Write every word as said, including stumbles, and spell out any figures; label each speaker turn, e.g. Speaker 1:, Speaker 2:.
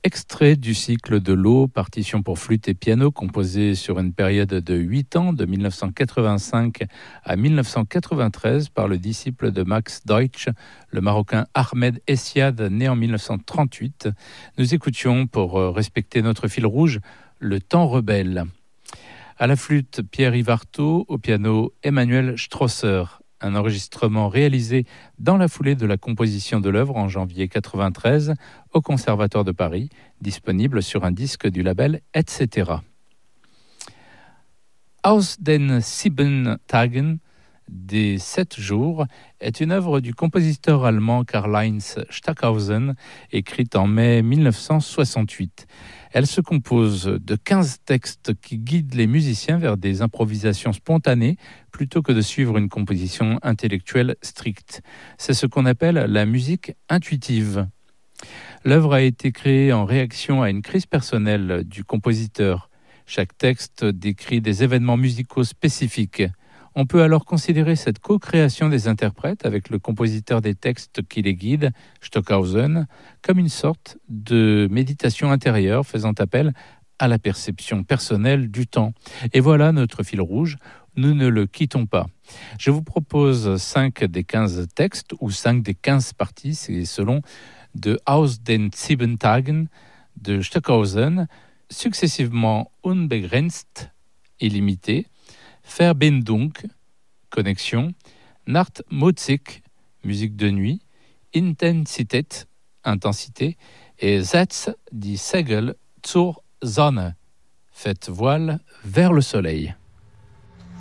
Speaker 1: Extrait du cycle de l'eau, partition pour flûte et piano, composé sur une période de huit ans, de dix-neuf cent quatre-vingt-cinq à dix-neuf cent quatre-vingt-treize, par le disciple de Max Deutsch, le Marocain Ahmed Essiad, né en dix-neuf cent trente-huit. Nous écoutions, pour respecter notre fil rouge, le temps rebelle. À la flûte, Pierre-Yves Artaud, au piano, Emmanuel Strosser. Un enregistrement réalisé dans la foulée de la composition de l'œuvre en janvier quatre-vingt-treize au Conservatoire de Paris, disponible sur un disque du label et cetera. Aus den sieben Tagen, des sept jours, est une œuvre du compositeur allemand Karl-Heinz Stockhausen, écrite en mai dix-neuf cent soixante-huit. Elle se compose de quinze textes qui guident les musiciens vers des improvisations spontanées plutôt que de suivre une composition intellectuelle stricte. C'est ce qu'on appelle la musique intuitive. L'œuvre a été créée en réaction à une crise personnelle du compositeur. Chaque texte décrit des événements musicaux spécifiques. On peut alors considérer cette co-création des interprètes avec le compositeur des textes qui les guide, Stockhausen, comme une sorte de méditation intérieure faisant appel à la perception personnelle du temps. Et voilà notre fil rouge, nous ne le quittons pas. Je vous propose cinq des quinze textes, ou cinq des quinze parties, c'est selon, de Aus den sieben Tagen de Stockhausen, successivement Unbegrenzt, illimité, Verbindung, connexion, Nacht Musik, musique de nuit, Intensität, intensité, et Setz die Segel zur Sonne, faites voile vers le soleil.